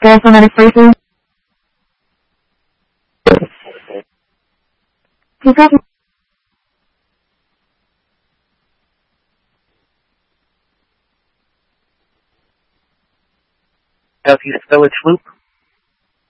Gas on that expressway. Keep up. Southeast Village Loop.